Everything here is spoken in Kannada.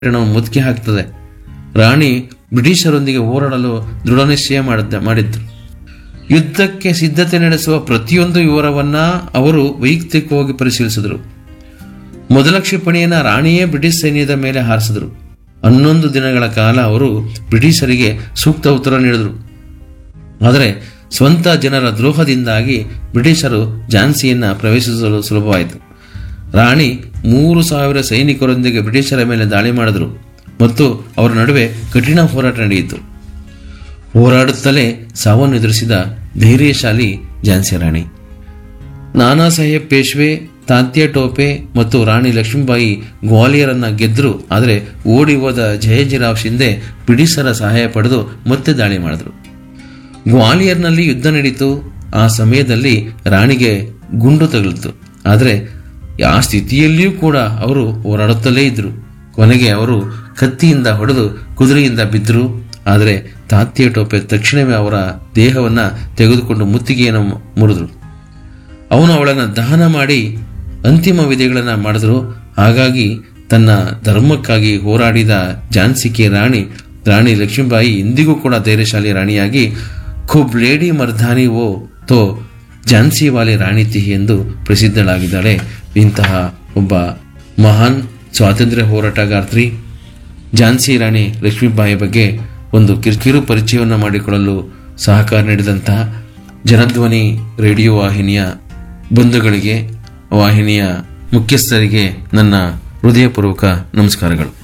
ಮುದುಕಿ ಹಾಕ್ತದೆ. ರಾಣಿ ಬ್ರಿಟಿಷರೊಂದಿಗೆ ಹೋರಾಡಲು ದೃಢನಿಶ್ಚಯ ಮಾಡಿದ್ರು. ಯುದ್ಧಕ್ಕೆ ಸಿದ್ಧತೆ ನಡೆಸುವ ಪ್ರತಿಯೊಂದು ವಿವರವನ್ನ ಅವರು ವೈಯಕ್ತಿಕವಾಗಿ ಪರಿಶೀಲಿಸಿದರು. ಮೊದಲ ಕ್ಷಿಪಣಿಯನ್ನ ರಾಣಿಯೇ ಬ್ರಿಟಿಷ್ ಸೈನ್ಯದ ಮೇಲೆ ಹಾರಿಸಿದ್ರು. 11 ದಿನಗಳ ಕಾಲ ಅವರು ಬ್ರಿಟಿಷರಿಗೆ ಸೂಕ್ತ ಉತ್ತರ ನೀಡಿದರು. ಆದರೆ ಸ್ವಂತ ಜನರ ದ್ರೋಹದಿಂದಾಗಿ ಬ್ರಿಟಿಷರು ಝಾನ್ಸಿಯನ್ನ ಪ್ರವೇಶಿಸಲು ಸುಲಭವಾಯಿತು. ರಾಣಿ 3,000 ಸೈನಿಕರೊಂದಿಗೆ ಬ್ರಿಟಿಷರ ಮೇಲೆ ದಾಳಿ ಮಾಡಿದರು ಮತ್ತು ಅವರ ನಡುವೆ ಕಠಿಣ ಹೋರಾಟ ನಡೆಯಿತು. ಹೋರಾಡುತ್ತಲೇ ಸಾವನ್ನು ಎದುರಿಸಿದ ಧೈರ್ಯಶಾಲಿ ಝಾನ್ಸಿ ರಾಣಿ. ನಾನಾ ಸಾಹೇಬ್ ಪೇಶ್ವೆ, ತಾತ್ಯಾ ಟೋಪೆ ಮತ್ತು ರಾಣಿ ಲಕ್ಷ್ಮೀಬಾಯಿ ಗ್ವಾಲಿಯರನ್ನ ಗೆದ್ದರು. ಆದರೆ ಓಡಿ ಹೋದ ಜಯಜಿರಾವ್ ಶಿಂದೆ ಬ್ರಿಟಿಷರ ಸಹಾಯ ಪಡೆದು ಮತ್ತೆ ದಾಳಿ ಮಾಡಿದ್ರು. ಗ್ವಾಲಿಯರ್ನಲ್ಲಿ ಯುದ್ಧ ನಡೀತು. ಆ ಸಮಯದಲ್ಲಿ ರಾಣಿಗೆ ಗುಂಡು ತಗುಲಿತು. ಆದರೆ ಆ ಸ್ಥಿತಿಯಲ್ಲಿಯೂ ಕೂಡ ಅವರು ಹೋರಾಡುತ್ತಲೇ ಇದ್ರು. ಕೊನೆಗೆ ಅವರು ಕತ್ತಿಯಿಂದ ಹೊಡೆದು ಕುದುರೆಯಿಂದ ಬಿದ್ದರು. ಆದರೆ ತಾತ್ಯಾ ಟೋಪೆ ತಕ್ಷಣವೇ ಅವರ ದೇಹವನ್ನ ತೆಗೆದುಕೊಂಡು ಮುತ್ತಿಗೆಯನ್ನು ಮುರಿದ್ರು. ಅವನು ಅವಳನ್ನು ದಹನ ಮಾಡಿ ಅಂತಿಮ ವಿಧಿಗಳನ್ನು ಮಾಡಿದ್ರು. ಹಾಗಾಗಿ ತನ್ನ ಧರ್ಮಕ್ಕಾಗಿ ಹೋರಾಡಿದ ಝಾನ್ಸಿಗೆ ರಾಣಿ ಲಕ್ಷ್ಮೀಬಾಯಿ ಇಂದಿಗೂ ಕೂಡ ಧೈರ್ಯಶಾಲಿ ರಾಣಿಯಾಗಿ ಖುಬ್ ಲೇಡಿ ಮರ್ದಾನಿ ಓ ತೋ ಝಾನ್ಸಿ ವಾಲಿ ರಾಣಿ ಥಿ ಎಂದು ಪ್ರಸಿದ್ಧಳಾಗಿದ್ದಾಳೆ. ಇಂತಹ ಒಬ್ಬ ಮಹಾನ್ ಸ್ವಾತಂತ್ರ್ಯ ಹೋರಾಟಗಾರ್ತಿ ಝಾನ್ಸಿ ರಾಣಿ ಲಕ್ಷ್ಮೀಬಾಯಿ ಬಗ್ಗೆ ಒಂದು ಕಿರು ಪರಿಚಯವನ್ನು ಮಾಡಿಕೊಳ್ಳಲು ಸಹಕಾರ ನೀಡಿದಂತಹ ಜನಧ್ವನಿ ರೇಡಿಯೋ ವಾಹಿನಿಯ ಬಂಧುಗಳಿಗೆ, ವಾಹಿನಿಯ ಮುಖ್ಯಸ್ಥರಿಗೆ ನನ್ನ ಹೃದಯಪೂರ್ವಕ ನಮಸ್ಕಾರಗಳು.